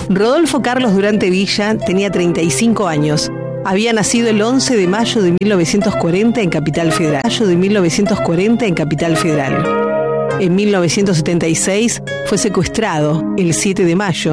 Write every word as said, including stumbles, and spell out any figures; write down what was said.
Rodolfo Carlos Durante Villa tenía treinta y cinco años. Había nacido el once de mayo de mil novecientos cuarenta en Capital Federal. Mayo de mil novecientos cuarenta en Capital Federal. En mil novecientos setenta y seis fue secuestrado el siete de mayo